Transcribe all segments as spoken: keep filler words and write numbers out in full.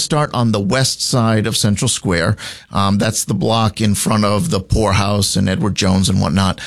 start on the west side of Central Square. Um, that's the block in front of the Poorhouse and Edward Jones and whatnot.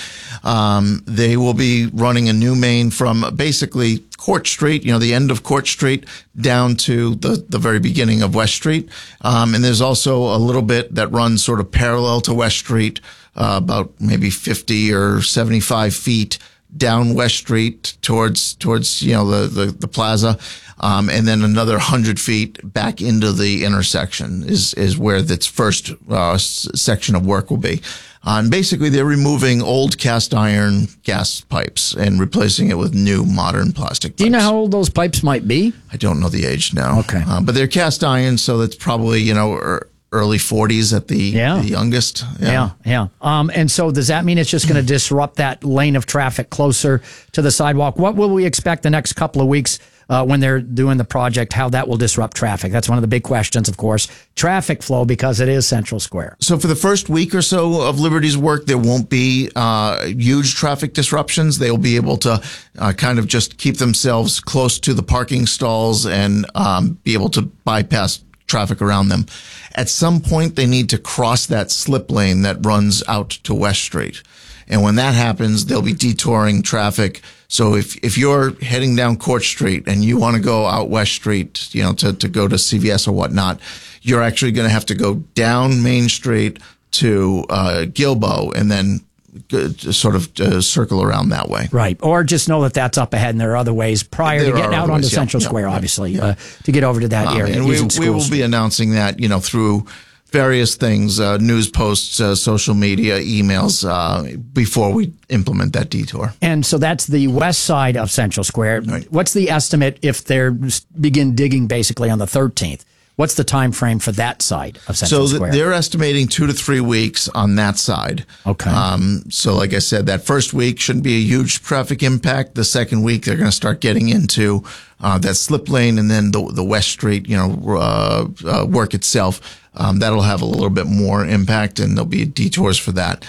Um, they will be running a new main from basically Court Street, you know, the end of Court Street down to the, the very beginning of West Street. Um, and there's also a little bit that runs sort of parallel to West Street, uh, about maybe fifty or seventy-five feet down West Street towards, towards, you know, the, the, the plaza. Um, and then another hundred feet back into the intersection is, is where this first, uh, s- section of work will be. Uh, and basically they're removing old cast iron gas pipes and replacing it with new modern plastic pipes. Do you know how old those pipes might be? I don't know the age now. Okay. Uh, but they're cast iron, so that's probably, you know, er, early forties at the, Yeah. the youngest. Yeah, yeah. Um, and so does that mean it's just going to disrupt that lane of traffic closer to the sidewalk? What will we expect the next couple of weeks uh, when they're doing the project, how that will disrupt traffic? That's one of the big questions, of course. Traffic flow, because it is Central Square. So for the first week or so of Liberty's work, there won't be uh, huge traffic disruptions. They'll be able to uh, kind of just keep themselves close to the parking stalls and um, be able to bypass traffic around them. At some point, they need to cross that slip lane that runs out to West Street. And when that happens, they'll be detouring traffic. So if, if you're heading down Court Street and you want to go out West Street, you know, to, to go to C V S or whatnot, you're actually going to have to go down Main Street to uh, Gilboa and then uh, sort of uh, circle around that way. Right. Or just know that that's up ahead and there are other ways prior There to getting are out other onto ways, yeah, Central yeah, Square, yeah, obviously, yeah. Uh, to get over to that Um, area. and we, using we will schools. be announcing that, you know, through various things, uh, news posts, uh, social media, emails, uh, before we implement that detour. And so that's the west side of Central Square. Right. What's the estimate if they begin digging basically on the thirteenth? What's the time frame for that side of Central So Square? th- they're estimating two to three weeks on that side. Okay. Um, so like I said, that first week shouldn't be a huge traffic impact. The second week, they're going to start getting into uh, that slip lane and then the, the West Street, you know, uh, uh, work itself. Um, that'll have a little bit more impact and there'll be detours for that.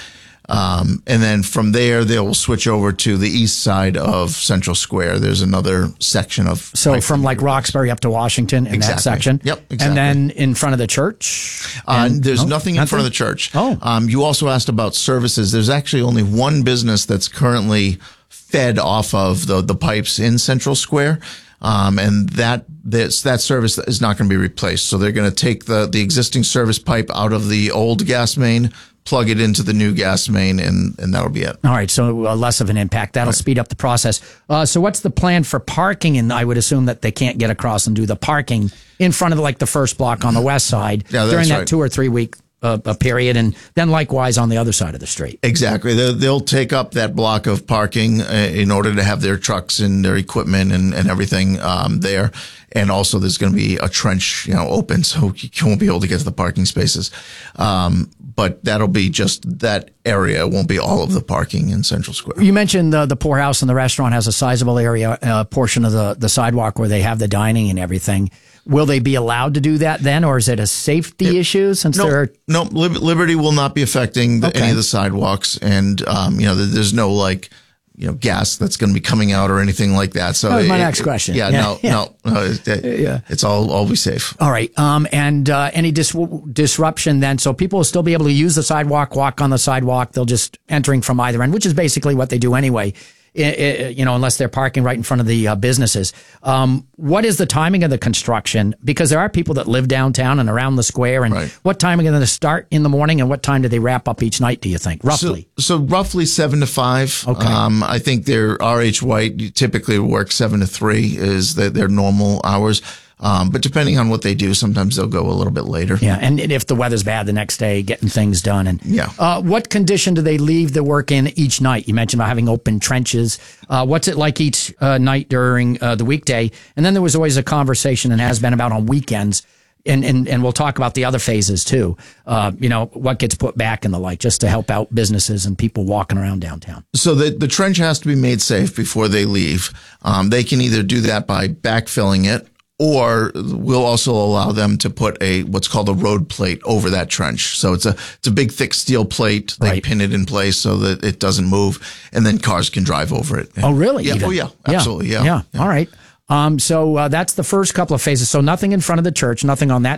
Um, and then from there, they'll switch over to the east side of Central Square. There's another section of. So from like Roxbury up to Washington in Exactly. that section? Yep, exactly. And then in front of the church? Uh, And- there's no, nothing in front of the church. Oh. Um, you also asked about services. There's actually only one business that's currently fed off of the, the pipes in Central Square. Um, and that, this, that service is not going to be replaced. So they're going to take the, the existing service pipe out of the old gas main, plug it into the new gas main, and, and that'll be it. All right, so uh, less of an impact. That'll speed up the process. Uh, so what's the plan for parking? And I would assume that they can't get across and do the parking in front of like the first block on the west side Yeah, that's during that right. two or three week uh, uh, period, and then likewise on the other side of the street. Exactly. They'll, they'll take up that block of parking uh, in order to have their trucks and their equipment and, and everything um, there. And also there's going to be a trench, you know, open, so you won't be able to get to the parking spaces. Um, but that'll be just that area. It won't be all of the parking in Central Square. You mentioned the, the Poorhouse and the restaurant has a sizable area, uh, portion of the, the sidewalk where they have the dining and everything. Will they be allowed to do that then, or is it a safety issue since No, there are no, Lib- Liberty will not be affecting the, Okay. any of the sidewalks. And, um, you know, there- there's no like, you know, gas that's going to be coming out or anything like that. So That was my it- next it- question. Yeah, Yeah, no, yeah. no, no, it, it- Yeah. it's all always safe. All right. Um, and uh, any dis- disruption then? So people will still be able to use the sidewalk, walk on the sidewalk. They'll just entering from either end, which is basically what they do anyway. I- I- you know, unless they're parking right in front of the uh, businesses. Um, what is the timing of the construction? Because there are people that live downtown and around the square. And Right. what time are they going to start in the morning, and what time do they wrap up each night? Do you think roughly? So, so roughly seven to five. Okay. Um, I think their R H White typically works seven to three is their, their normal hours. Um, but depending on what they do, sometimes they'll go a little bit later. Yeah, and if the weather's bad the next day, getting things done. And Yeah. uh, what condition do they leave the work in each night? You mentioned about having open trenches. Uh, what's it like each uh, night during uh, the weekday? And then there was always a conversation, and has been about on weekends. And, and and we'll talk about the other phases too. Uh, you know, what gets put back and the like, just to help out businesses and people walking around downtown. So the, the trench has to be made safe before they leave. Um, they can either do that by backfilling it, or we'll also allow them to put a what's called a road plate over that trench. So it's a it's a big thick steel plate. They Right. pin it in place so that it doesn't move, and then cars can drive over it. Oh, really? Yeah. Even? Oh, yeah. Absolutely. Yeah. Yeah. All right. Um, so uh, that's the first couple of phases. So nothing in front of the church, nothing on that